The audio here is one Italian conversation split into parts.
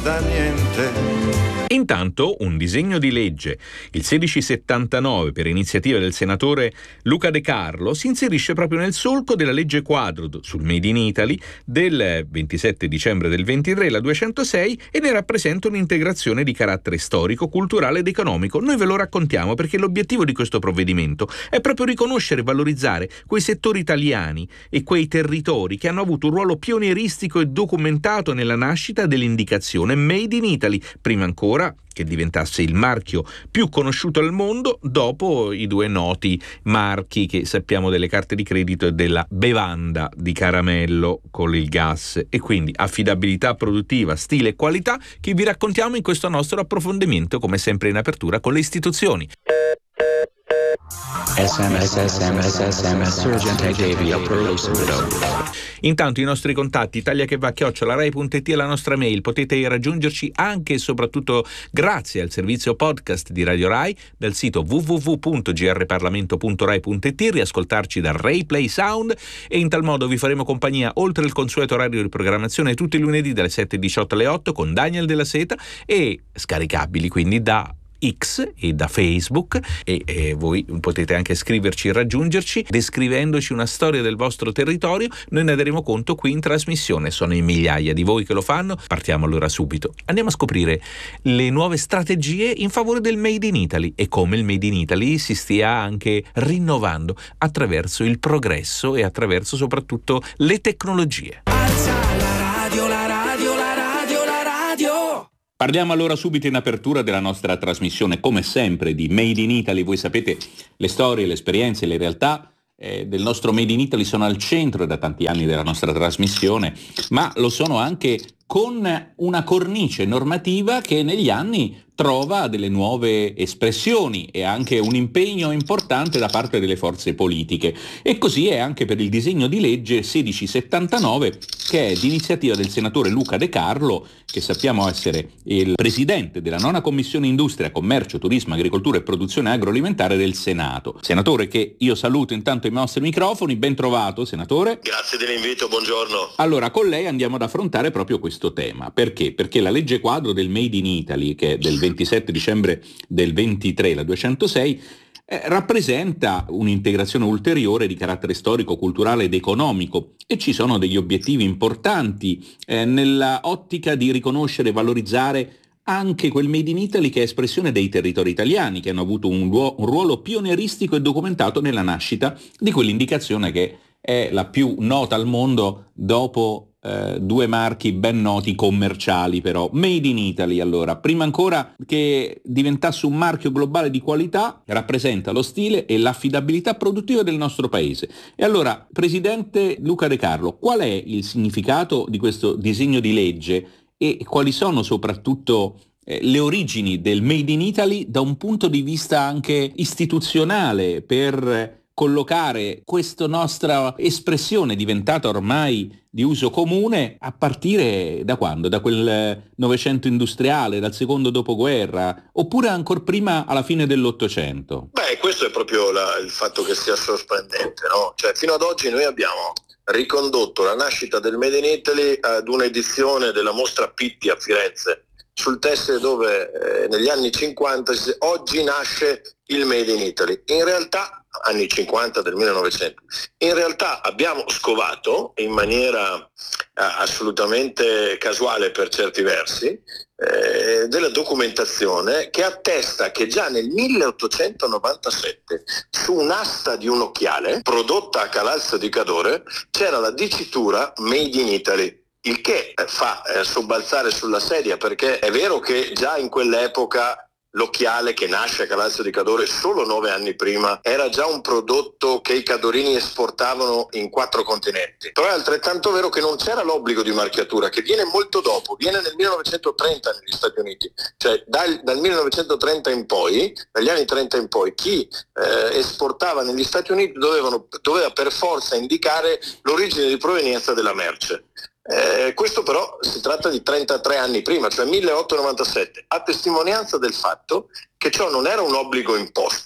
basta niente. Intanto un disegno di legge, il 1679, per iniziativa del senatore Luca De Carlo, si inserisce proprio nel solco della legge quadro sul Made in Italy del 27 dicembre del 23, la 206, e ne rappresenta un'integrazione di carattere storico, culturale ed economico. Noi ve lo raccontiamo perché l'obiettivo di questo provvedimento è proprio riconoscere e valorizzare quei settori italiani e quei territori che hanno avuto un ruolo pionieristico e documentato nella nascita dell'indicazione Made in Italy, prima ancora che diventasse il marchio più conosciuto al mondo dopo i due noti marchi che sappiamo delle carte di credito e della bevanda di caramello con il gas. E quindi affidabilità produttiva, stile e qualità che vi raccontiamo in questo nostro approfondimento, come sempre in apertura con le istituzioni. Intanto i nostri contatti italia@rai.it è la nostra mail, potete raggiungerci anche e soprattutto grazie al servizio podcast di Radio Rai dal sito www.grparlamento.rai.it, riascoltarci da Rai Play Sound, e in tal modo vi faremo compagnia oltre il consueto orario di programmazione tutti i lunedì dalle 7:18 alle 8 con Daniel Della Seta, e scaricabili quindi da X e da Facebook, e voi potete anche scriverci e raggiungerci descrivendoci una storia del vostro territorio. Noi ne daremo conto qui in trasmissione. Sono in migliaia di voi che lo fanno. Partiamo allora subito. Andiamo a scoprire le nuove strategie in favore del Made in Italy e come il Made in Italy si stia anche rinnovando attraverso il progresso e attraverso soprattutto le tecnologie. Alza la radio, la radio, la radio, la radio. Parliamo allora subito in apertura della nostra trasmissione, come sempre, di Made in Italy. Voi sapete, le storie, le esperienze, le realtà del nostro Made in Italy sono al centro da tanti anni della nostra trasmissione, ma lo sono anche con una cornice normativa che negli anni trova delle nuove espressioni e anche un impegno importante da parte delle forze politiche. E così è anche per il disegno di legge 1679, che è d'iniziativa del senatore Luca De Carlo, che sappiamo essere il presidente della 9ª Commissione Industria, Commercio, Turismo, Agricoltura e Produzione Agroalimentare del Senato. Senatore, che io saluto intanto ai nostri microfoni. Ben trovato, senatore. Grazie dell'invito, buongiorno. Allora, con lei andiamo ad affrontare proprio questo tema. Perché? Perché la legge quadro del Made in Italy, che è del 27 dicembre del 23, la 206, rappresenta un'integrazione ulteriore di carattere storico, culturale ed economico, e ci sono degli obiettivi importanti nella ottica di riconoscere e valorizzare anche quel Made in Italy che è espressione dei territori italiani, che hanno avuto un ruolo pionieristico e documentato nella nascita di quell'indicazione che è la più nota al mondo dopo due marchi ben noti commerciali, però. Made in Italy, allora, prima ancora che diventasse un marchio globale di qualità, rappresenta lo stile e l'affidabilità produttiva del nostro paese. E allora, Presidente Luca De Carlo, qual è il significato di questo disegno di legge e quali sono soprattutto le origini del Made in Italy da un punto di vista anche istituzionale, per collocare questa nostra espressione diventata ormai di uso comune a partire da quando? Da quel Novecento industriale, dal secondo dopoguerra, oppure ancora prima, alla fine dell'Ottocento? Beh, questo è proprio il fatto che sia sorprendente, no? Cioè, fino ad oggi noi abbiamo ricondotto la nascita del Made in Italy ad un'edizione della Mostra Pitti a Firenze, sul tessile, dove negli anni 50 oggi nasce il Made in Italy. In realtà, anni 50 del 1900, in realtà abbiamo scovato in maniera assolutamente casuale per certi versi della documentazione che attesta che già nel 1897 su un'asta di un occhiale prodotta a Calalzo di Cadore c'era la dicitura Made in Italy. Il che fa sobbalzare sulla sedia, perché è vero che già in quell'epoca l'occhiale, che nasce a Calalzo di Cadore solo 9 anni prima, era già un prodotto che i cadorini esportavano in 4 continenti. Però è altrettanto vero che non c'era l'obbligo di marchiatura, che viene molto dopo, viene nel 1930 negli Stati Uniti. Cioè dal 1930 in poi, dagli anni 30 in poi, chi esportava negli Stati Uniti doveva per forza indicare l'origine di provenienza della merce. Questo però si tratta di 33 anni prima, cioè 1897, a testimonianza del fatto che ciò non era un obbligo imposto,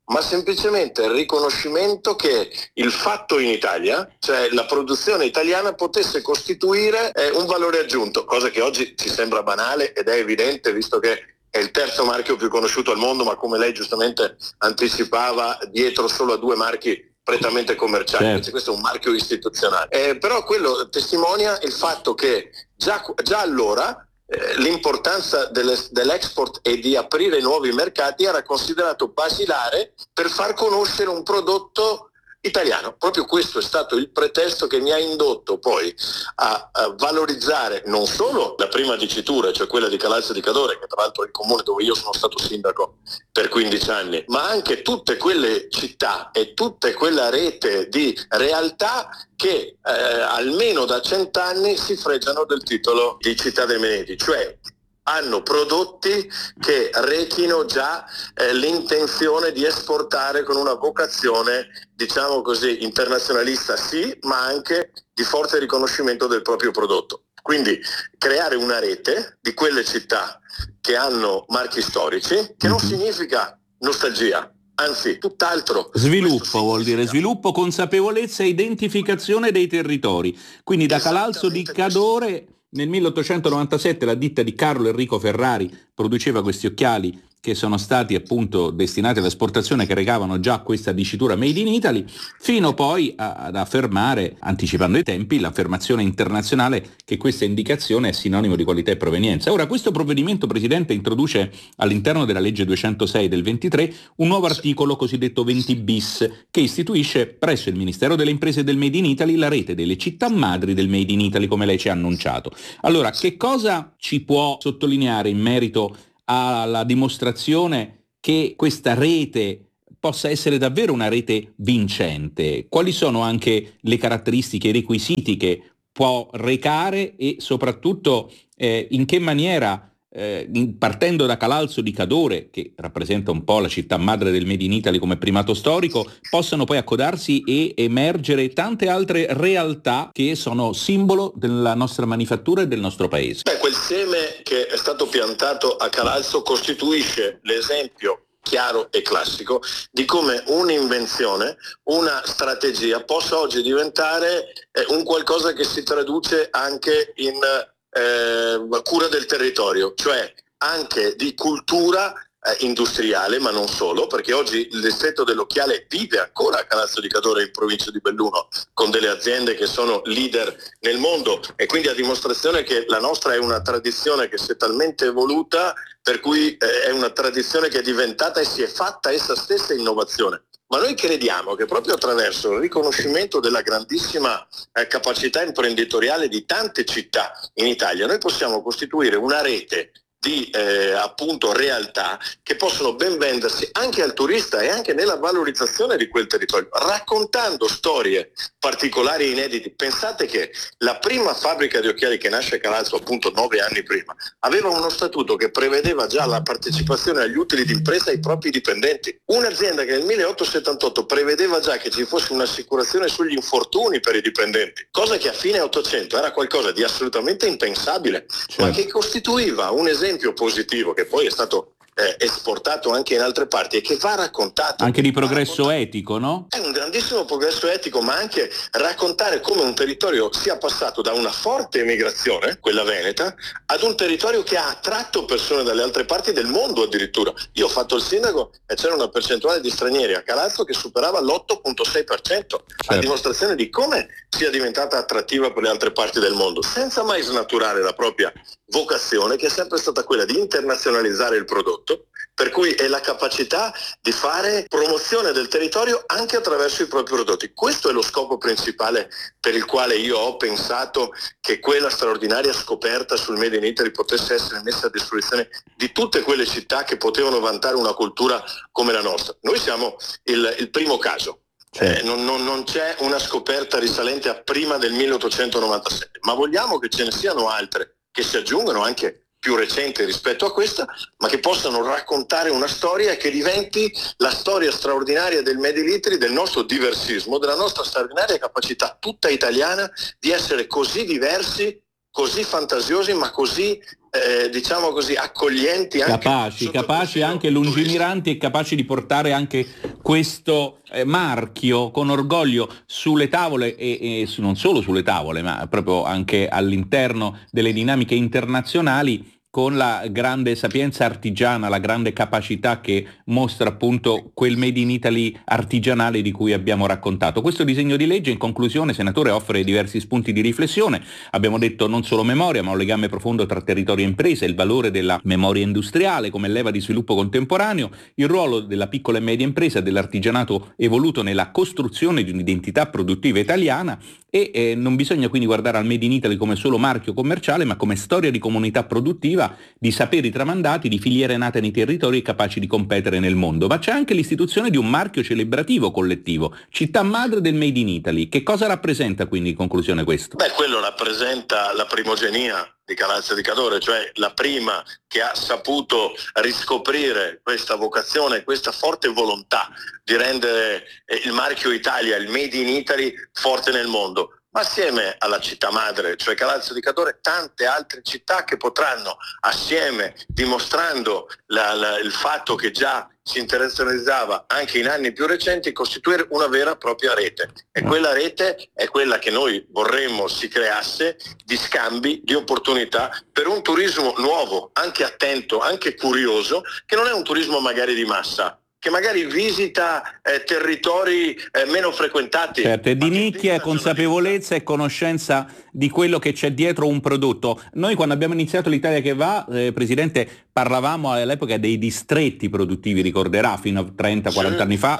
ma semplicemente il riconoscimento che il fatto in Italia, cioè la produzione italiana, potesse costituire un valore aggiunto, cosa che oggi ci sembra banale ed è evidente, visto che è il terzo marchio più conosciuto al mondo, ma come lei giustamente anticipava, dietro solo a 2 marchi prettamente commerciali. Certo. Questo è un marchio istituzionale. Però quello testimonia il fatto che già allora l'importanza dell'export e di aprire nuovi mercati era considerato basilare per far conoscere un prodotto italiano. Proprio questo è stato il pretesto che mi ha indotto poi a valorizzare non solo la prima dicitura, cioè quella di Calalzo di Cadore, che tra l'altro è il comune dove io sono stato sindaco per 15 anni, ma anche tutte quelle città e tutta quella rete di realtà che almeno da 100 anni si fregiano del titolo di città dei Veneti, cioè hanno prodotti che rechino già l'intenzione di esportare con una vocazione, diciamo così, internazionalista sì, ma anche di forte riconoscimento del proprio prodotto. Quindi creare una rete di quelle città che hanno marchi storici, che non significa nostalgia, anzi tutt'altro. Sviluppo vuol dire sviluppo, consapevolezza e identificazione dei territori. Quindi da Calalzo di Cadore nel 1897 la ditta di Carlo Enrico Ferrari produceva questi occhiali che sono stati appunto destinati all'esportazione, che recavano già questa dicitura Made in Italy, fino poi ad affermare, anticipando i tempi, l'affermazione internazionale che questa indicazione è sinonimo di qualità e provenienza. Ora, questo provvedimento, Presidente, introduce all'interno della legge 206 del 23 un nuovo articolo cosiddetto 20 bis, che istituisce presso il Ministero delle Imprese e del Made in Italy la rete delle città madri del Made in Italy, come lei ci ha annunciato. Allora, che cosa ci può sottolineare in merito alla dimostrazione che questa rete possa essere davvero una rete vincente? Quali sono anche le caratteristiche, i requisiti che può recare e soprattutto in che maniera, partendo da Calalzo di Cadore, che rappresenta un po' la città madre del Made in Italy come primato storico, possano poi accodarsi e emergere tante altre realtà che sono simbolo della nostra manifattura e del nostro paese? Quel seme che è stato piantato a Calalzo costituisce l'esempio chiaro e classico di come un'invenzione, una strategia possa oggi diventare un qualcosa che si traduce anche in cura del territorio, cioè anche di cultura industriale, ma non solo, perché oggi il distretto dell'Occhiale vive ancora a Calalzo di Cadore, in provincia di Belluno, con delle aziende che sono leader nel mondo, e quindi a dimostrazione che la nostra è una tradizione che si è talmente evoluta, per cui è una tradizione che è diventata e si è fatta essa stessa innovazione. Ma noi crediamo che proprio attraverso il riconoscimento della grandissima capacità imprenditoriale di tante città in Italia, noi possiamo costituire una rete di appunto realtà che possono ben vendersi anche al turista e anche nella valorizzazione di quel territorio, raccontando storie particolari e inediti. Pensate che la prima fabbrica di occhiali che nasce a Calalzo, appunto 9 anni prima, aveva uno statuto che prevedeva già la partecipazione agli utili d'impresa ai propri dipendenti. Un'azienda che nel 1878 prevedeva già che ci fosse un'assicurazione sugli infortuni per i dipendenti, cosa che a fine 800 era qualcosa di assolutamente impensabile, ma che costituiva un esempio positivo che poi è stato esportato anche in altre parti e che va raccontato. Anche di progresso etico, no? È un grandissimo progresso etico, ma anche raccontare come un territorio sia passato da una forte emigrazione, quella veneta, ad un territorio che ha attratto persone dalle altre parti del mondo addirittura. Io ho fatto il sindaco e c'era una percentuale di stranieri a Calalzo che superava l'8,6%, a dimostrazione di come sia diventata attrattiva per le altre parti del mondo, senza mai snaturare la propria vocazione, che è sempre stata quella di internazionalizzare il prodotto, per cui è la capacità di fare promozione del territorio anche attraverso i propri prodotti. Questo è lo scopo principale per il quale io ho pensato che quella straordinaria scoperta sul Made in Italy potesse essere messa a disposizione di tutte quelle città che potevano vantare una cultura come la nostra. Noi siamo il primo caso. Non c'è una scoperta risalente a prima del 1897, ma vogliamo che ce ne siano altre che si aggiungono, anche più recenti rispetto a questa, ma che possano raccontare una storia che diventi la storia straordinaria del Made in Italy, del nostro diversismo, della nostra straordinaria capacità tutta italiana di essere così diversi così fantasiosi ma così diciamo così accoglienti, anche capaci anche lungimiranti e capaci di portare anche questo marchio con orgoglio sulle tavole e non solo sulle tavole ma proprio anche all'interno delle dinamiche internazionali, con la grande sapienza artigiana, la grande capacità che mostra appunto quel Made in Italy artigianale di cui abbiamo raccontato. Questo disegno di legge, in conclusione, senatore, offre diversi spunti di riflessione. Abbiamo detto non solo memoria, ma un legame profondo tra territorio e impresa, il valore della memoria industriale come leva di sviluppo contemporaneo, il ruolo della piccola e media impresa, dell'artigianato evoluto nella costruzione di un'identità produttiva italiana e non bisogna quindi guardare al Made in Italy come solo marchio commerciale, ma come storia di comunità produttiva, di saperi tramandati, di filiere nate nei territori e capaci di competere nel mondo. Ma c'è anche l'istituzione di un marchio celebrativo collettivo, città madre del Made in Italy. Che cosa rappresenta quindi in conclusione questo? Quello rappresenta la primogenia di Calalzo di Cadore, cioè la prima che ha saputo riscoprire questa vocazione, questa forte volontà di rendere il marchio Italia, il Made in Italy, forte nel mondo. Ma assieme alla città madre, cioè Calalzo di Cadore, tante altre città che potranno, assieme, dimostrando il fatto che già si internazionalizzava anche in anni più recenti, costituire una vera e propria rete. E quella rete è quella che noi vorremmo si creasse, di scambi, di opportunità, per un turismo nuovo, anche attento, anche curioso, che non è un turismo magari di massa, che magari visita territori meno frequentati. Certo, e di nicchia, consapevolezza e conoscenza di quello che c'è dietro un prodotto. Noi quando abbiamo iniziato l'Italia che va, Presidente, parlavamo all'epoca dei distretti produttivi, ricorderà, fino a 30-40 anni fa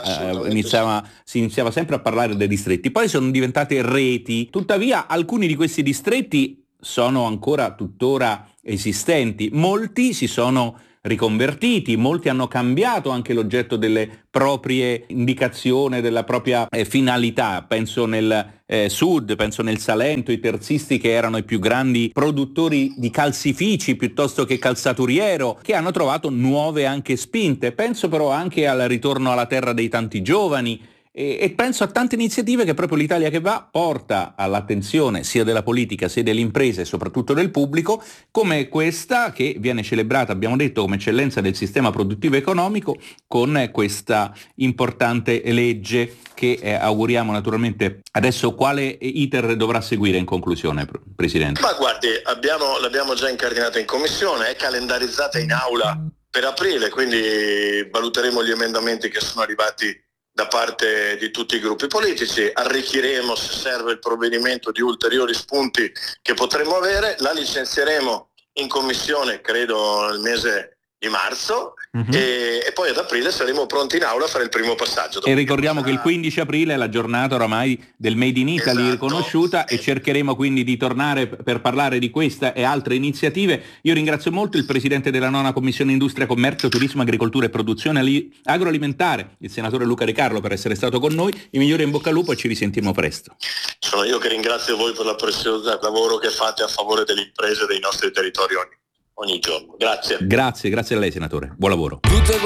si iniziava sempre a parlare dei distretti, poi sono diventate reti. Tuttavia alcuni di questi distretti sono ancora tuttora esistenti, molti si sono riconvertiti, molti hanno cambiato anche l'oggetto delle proprie indicazioni, della propria finalità. Penso nel sud, penso nel Salento, i terzisti che erano i più grandi produttori di calzifici piuttosto che calzaturiero, che hanno trovato nuove anche spinte. Penso però anche al ritorno alla terra dei tanti giovani e penso a tante iniziative che proprio l'Italia che va porta all'attenzione sia della politica sia delle imprese e soprattutto del pubblico, come questa che viene celebrata, abbiamo detto, come eccellenza del sistema produttivo economico con questa importante legge che auguriamo naturalmente. Adesso quale iter dovrà seguire in conclusione, Presidente? Ma guardi, l'abbiamo già incardinata in commissione, è calendarizzata in aula per aprile, quindi valuteremo gli emendamenti che sono arrivati da parte di tutti i gruppi politici, arricchiremo se serve il provvedimento di ulteriori spunti che potremo avere, la licenzieremo in commissione credo nel mese di marzo e poi ad aprile saremo pronti in aula a fare il primo passaggio. E ricordiamo che il 15 aprile è la giornata oramai del Made in Italy riconosciuta e cercheremo quindi di tornare per parlare di questa e altre iniziative. Io ringrazio molto il Presidente della 9ª Commissione Industria, Commercio, Turismo, Agricoltura e Produzione Agroalimentare, il Senatore Luca De Carlo, per essere stato con noi. I migliori in bocca al lupo e ci risentiremo presto. Sono io che ringrazio voi per la preziosa lavoro che fate a favore delle imprese dei nostri territori ogni giorno. Grazie. Grazie a lei, Senatore. Buon lavoro.